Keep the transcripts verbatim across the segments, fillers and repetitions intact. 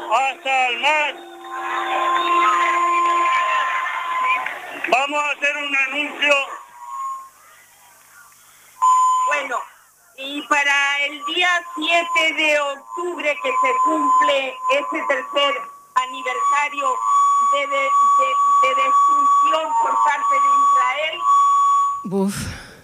hasta el mar. Vamos a hacer un anuncio. Bueno, y para el día siete de octubre, que se cumple ese tercer aniversario de, de, de, de destrucción por parte de Israel. Uf.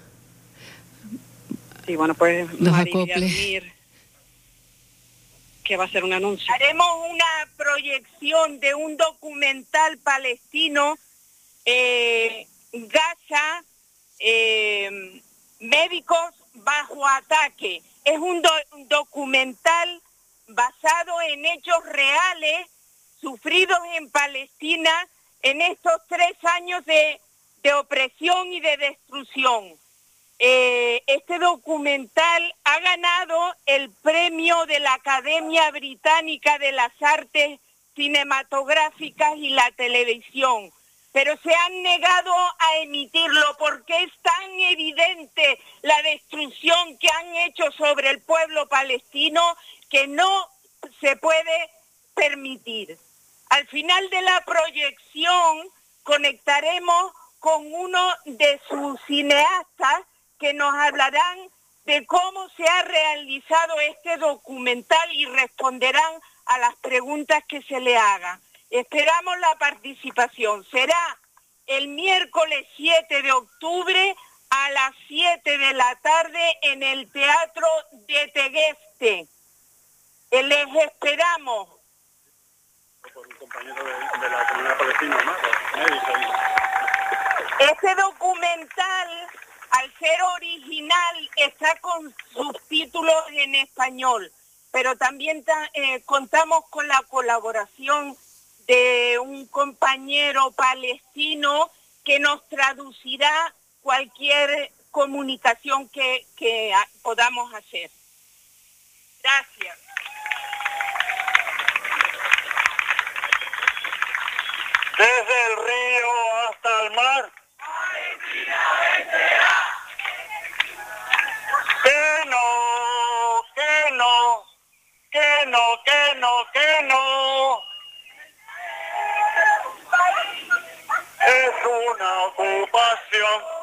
Sí, bueno, pues Los María acoples. Villamir, que va a ser un anuncio. Haremos una proyección de un documental palestino, eh, Gaza, eh, médicos bajo ataque. Es un, do un documental basado en hechos reales sufridos en Palestina en estos tres años de, de opresión y de destrucción. Eh, este documental ha ganado el premio de la Academia Británica de las Artes Cinematográficas y la Televisión, pero se han negado a emitirlo porque es tan evidente la destrucción que han hecho sobre el pueblo palestino que no se puede permitir. Al final de la proyección conectaremos con uno de sus cineastas que nos hablarán de cómo se ha realizado este documental y responderán a las preguntas que se le hagan. Esperamos la participación. Será el miércoles siete de octubre a las siete de la tarde en el Teatro de Tegueste. Les esperamos. Por un compañero de, de la comunidad palestina, ¿no? Este documental, al ser original, está con subtítulos en español, pero también eh, contamos con la colaboración de un compañero palestino que nos traducirá cualquier comunicación que, que podamos hacer. Gracias. Desde el río hasta el mar. Que no, que no, que no, que no, que no. Es una ocupación.